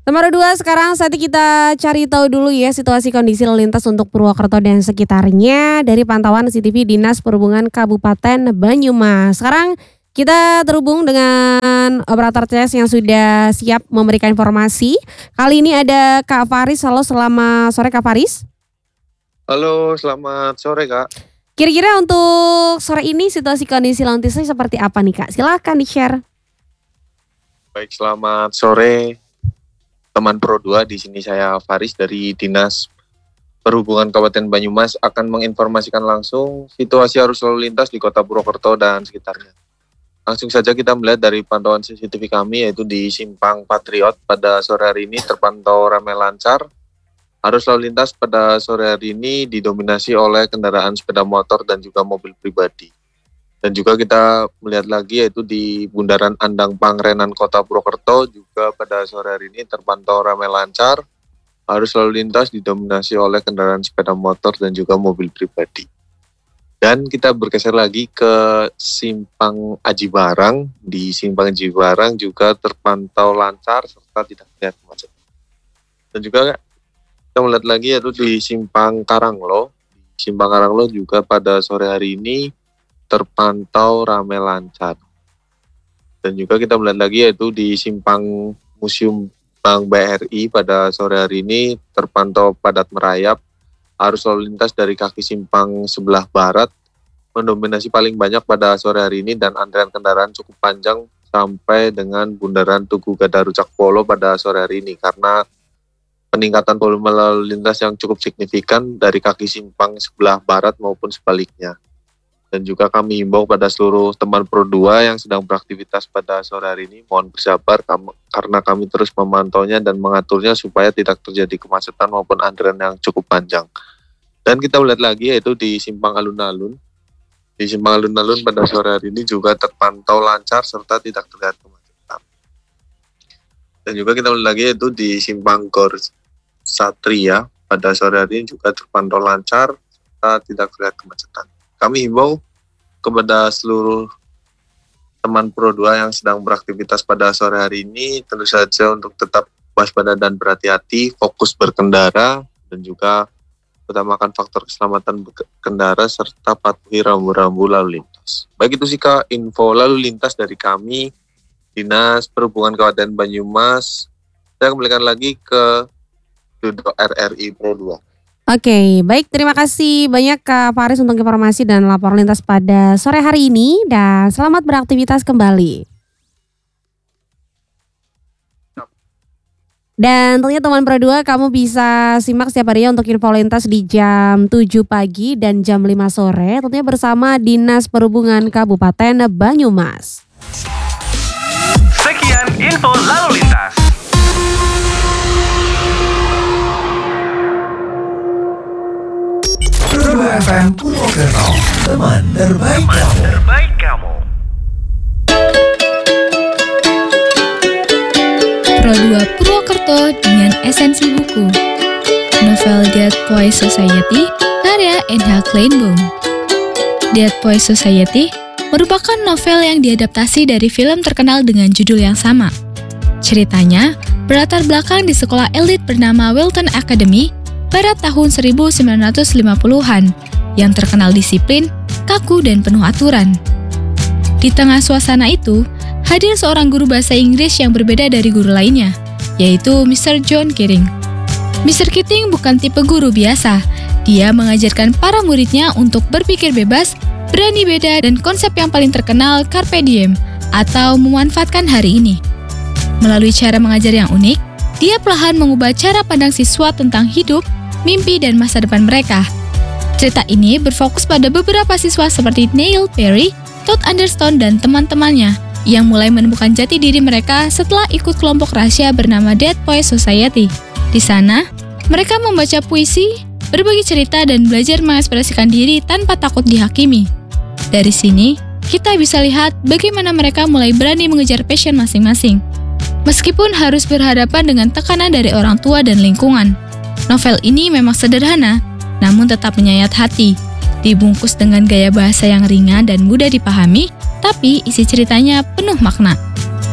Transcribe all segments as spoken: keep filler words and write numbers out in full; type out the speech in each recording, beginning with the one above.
Nomor dua, sekarang saatnya kita cari tahu dulu ya situasi kondisi lalu lintas untuk Purwokerto dan sekitarnya dari pantauan C C T V Dinas Perhubungan Kabupaten Banyumas. Sekarang kita terhubung dengan operator C S yang sudah siap memberikan informasi. Kali ini ada Kak Faris. Halo, selamat sore Kak Faris. Halo, selamat sore Kak. Kira-kira untuk sore ini situasi kondisi lalu lintasnya seperti apa nih Kak? Silahkan di-share. Baik, selamat sore teman Pro dua. Di sini saya Faris dari Dinas Perhubungan Kabupaten Banyumas akan menginformasikan langsung situasi arus lalu lintas di Kota Purwokerto dan sekitarnya. Langsung saja kita melihat dari pantauan C C T V kami, yaitu di Simpang Patriot pada sore hari ini terpantau ramai lancar. Arus lalu lintas pada sore hari ini didominasi oleh kendaraan sepeda motor dan juga mobil pribadi. Dan juga kita melihat lagi yaitu di Bundaran Andang Pangrenan Kota Purwokerto juga pada sore hari ini terpantau ramai lancar. Arus lalu lintas didominasi oleh kendaraan sepeda motor dan juga mobil pribadi. Dan kita bergeser lagi ke Simpang Aji Barang. Di Simpang Aji Barang juga terpantau lancar serta tidak terlihat kemacetan. Dan juga kita melihat lagi yaitu di Simpang Karanglo. Di Simpang Karanglo juga pada sore hari ini terpantau ramai lancar. Dan juga kita melihat lagi yaitu di Simpang Museum Bank B R I pada sore hari ini terpantau padat merayap. Arus lalu lintas dari kaki simpang sebelah barat mendominasi paling banyak pada sore hari ini dan antrian kendaraan cukup panjang sampai dengan Bundaran Tugu Gadarucak Polo pada sore hari ini karena peningkatan volume lalu lintas yang cukup signifikan dari kaki simpang sebelah barat maupun sebaliknya. Dan juga kami himbau pada seluruh teman Pro dua yang sedang beraktivitas pada sore hari ini, mohon bersabar karena kami terus memantaunya dan mengaturnya supaya tidak terjadi kemacetan maupun antrian yang cukup panjang. Dan kita melihat lagi yaitu di Simpang Alun-Alun. Di Simpang Alun-Alun pada sore hari ini juga terpantau lancar serta tidak terlihat kemacetan. Dan juga kita melihat lagi yaitu di Simpang Gor Satria pada sore hari ini juga terpantau lancar serta tidak terlihat kemacetan. Kami himbau kepada seluruh teman Pro dua yang sedang beraktivitas pada sore hari ini tentu saja untuk tetap waspada dan berhati-hati, fokus berkendara dan juga utamakan faktor keselamatan berkendara serta patuhi rambu-rambu lalu lintas. Baik itu sih Kak, info lalu lintas dari kami Dinas Perhubungan Kabupaten Banyumas. Saya kembalikan lagi ke Studio R R I Pro dua. Oke, baik, terima kasih banyak Kak Faris untuk informasi dan laporan lintas pada sore hari ini dan selamat beraktivitas kembali. Dan tentunya teman Pro dua, kamu bisa simak setiap harinya untuk info lintas di jam tujuh pagi dan jam lima sore tentunya bersama Dinas Perhubungan Kabupaten Banyumas. Sekian info lalu lintas. Pro dua F M Purwokerto, teman terbaik Teman kamu. terbaik kamu. Pro dua Purwokerto dengan esensi buku. Novel Dead Boy Society karya N H Kleinbaum. Dead Boy Society merupakan novel yang diadaptasi dari film terkenal dengan judul yang sama. Ceritanya berlatar belakang di sekolah elit bernama Wilton Academy pada tahun seribu sembilan ratus lima puluhan yang terkenal disiplin, kaku, dan penuh aturan. Di tengah suasana itu, hadir seorang guru bahasa Inggris yang berbeda dari guru lainnya, yaitu mister John Keating. mister Keating bukan tipe guru biasa. Dia mengajarkan para muridnya untuk berpikir bebas, berani beda, dan konsep yang paling terkenal Carpe Diem, atau memanfaatkan hari ini. Melalui cara mengajar yang unik, dia perlahan mengubah cara pandang siswa tentang hidup, mimpi, dan masa depan mereka. Cerita ini berfokus pada beberapa siswa seperti Neil Perry, Todd Anderson, dan teman-temannya yang mulai menemukan jati diri mereka setelah ikut kelompok rahasia bernama Dead Boy Society. Di sana, mereka membaca puisi, berbagi cerita, dan belajar mengekspresikan diri tanpa takut dihakimi. Dari sini, kita bisa lihat bagaimana mereka mulai berani mengejar passion masing-masing. Meskipun harus berhadapan dengan tekanan dari orang tua dan lingkungan. Novel ini memang sederhana, namun tetap menyayat hati. Dibungkus dengan gaya bahasa yang ringan dan mudah dipahami, tapi isi ceritanya penuh makna.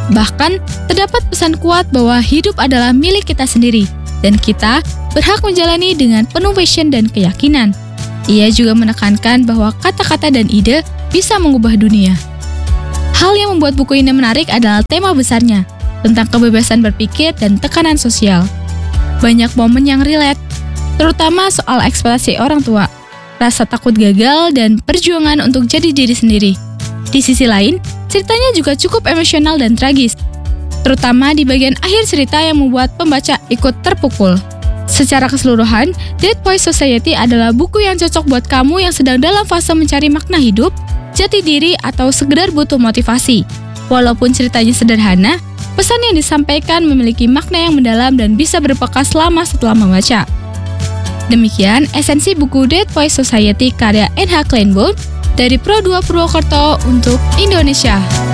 Bahkan, terdapat pesan kuat bahwa hidup adalah milik kita sendiri, dan kita berhak menjalani dengan penuh passion dan keyakinan. Ia juga menekankan bahwa kata-kata dan ide bisa mengubah dunia. Hal yang membuat buku ini menarik adalah tema besarnya, tentang kebebasan berpikir dan tekanan sosial. Banyak momen yang relate, terutama soal ekspektasi orang tua, rasa takut gagal, dan perjuangan untuk jadi diri sendiri. Di sisi lain, ceritanya juga cukup emosional dan tragis, terutama di bagian akhir cerita yang membuat pembaca ikut terpukul. Secara keseluruhan, Dead Poets Society adalah buku yang cocok buat kamu yang sedang dalam fase mencari makna hidup, jati diri, atau sekedar butuh motivasi. Walaupun ceritanya sederhana, pesan yang disampaikan memiliki makna yang mendalam dan bisa berbekas lama setelah membaca. Demikian esensi buku Dead Poets Society karya N H Kleinbund dari Pro dua Purwokerto untuk Indonesia.